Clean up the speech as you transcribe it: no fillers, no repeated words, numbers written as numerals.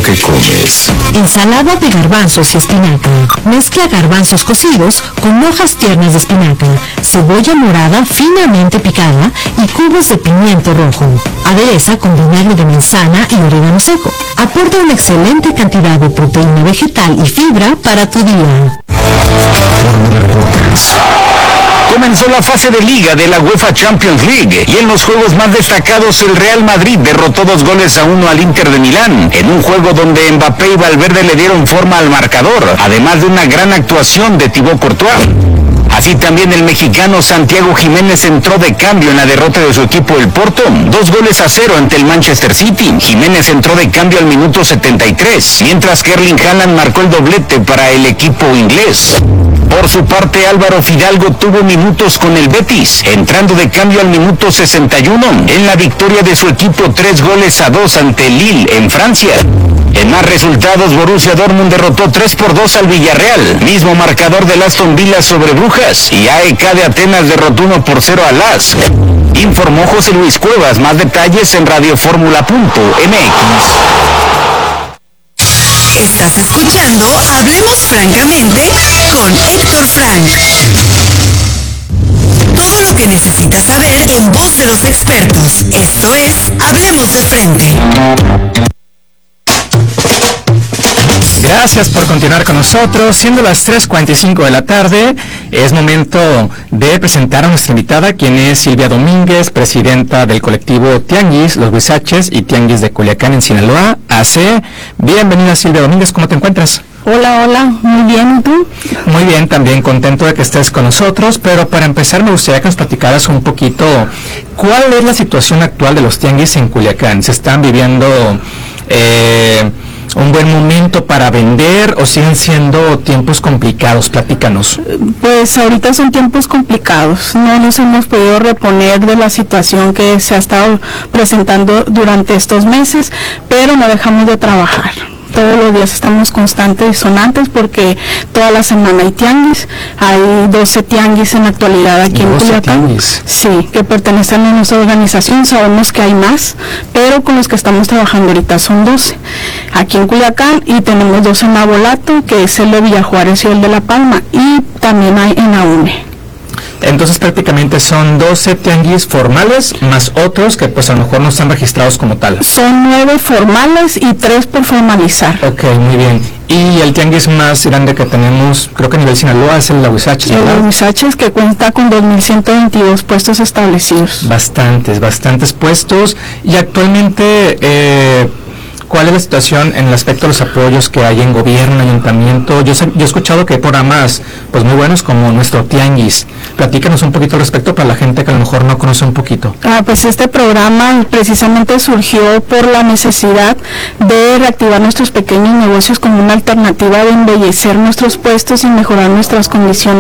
que comes. Ensalada de garbanzos y espinaca. Mezcla garbanzos cocidos con hojas tiernas de espinaca, cebolla morada finamente picada y cubos de pimiento rojo. Adereza con vinagre de manzana y orégano seco. Aporta una excelente cantidad de proteína vegetal y fibra para tu día. Comenzó la fase de liga de la UEFA Champions League y en los juegos más destacados el Real Madrid derrotó 2-1 al Inter de Milán, en un juego donde Mbappé y Valverde le dieron forma al marcador, además de una gran actuación de Thibaut Courtois. Así también el mexicano Santiago Jiménez entró de cambio en la derrota de su equipo el Porto, 2-0 ante el Manchester City. Jiménez entró de cambio al minuto 73, mientras que Erling Haaland marcó el doblete para el equipo inglés. Por su parte, Álvaro Fidalgo tuvo minutos con el Betis, entrando de cambio al minuto 61 en la victoria de su equipo 3-2 ante Lille en Francia. En más resultados, Borussia Dortmund derrotó 3-2 al Villarreal, mismo marcador del Aston Villa sobre Brujas, y AEK de Atenas derrotó 1-0 al LASK. Informó José Luis Cuevas. Más detalles en radioformula.mx. Estás escuchando Hablemos Francamente con Héctor Frank. Todo lo que necesitas saber en voz de los expertos. Esto es Hablemos de Frente. Gracias por continuar con nosotros. Siendo las 3:45 de la tarde, es momento de presentar a nuestra invitada, quien es Silvia Domínguez, presidenta del colectivo Tianguis, Los Huizaches y Tianguis de Culiacán en Sinaloa, AC. Bienvenida, Silvia Domínguez, ¿cómo te encuentras? Hola, muy bien, ¿y tú? Muy bien, también contento de que estés con nosotros, pero para empezar me gustaría que nos platicaras un poquito cuál es la situación actual de los tianguis en Culiacán. ¿Se están viviendo un buen momento para vender o siguen siendo tiempos complicados? Platícanos. Pues ahorita son tiempos complicados, no nos hemos podido reponer de la situación que se ha estado presentando durante estos meses, pero no dejamos de trabajar. Todos los días estamos constantes y sonantes porque toda la semana hay tianguis. Hay 12 tianguis en la actualidad aquí en Culiacán. Sí, que pertenecen a nuestra organización. Sabemos que hay más, pero con los que estamos trabajando ahorita son 12 aquí en Culiacán, y tenemos 2 en Navolato, que es el de Villajuárez y el de La Palma, y también hay en AUNE. Entonces prácticamente son 12 tianguis formales más otros que pues a lo mejor no están registrados como tal. Son 9 formales y 3 por formalizar. Ok, muy bien. Y el tianguis más grande que tenemos, creo que a nivel Sinaloa, es el Huizaches, ¿verdad? El Huizaches, que cuenta con 2.122 puestos establecidos. Bastantes puestos. Y actualmente, ¿cuál es la situación en el aspecto de los apoyos que hay en gobierno, ayuntamiento? Yo he escuchado que hay programas pues muy buenos como nuestro tianguis. Platícanos un poquito al respecto para la gente que a lo mejor no conoce un poquito. Pues este programa precisamente surgió por la necesidad de reactivar nuestros pequeños negocios como una alternativa de embellecer nuestros puestos y mejorar nuestras condiciones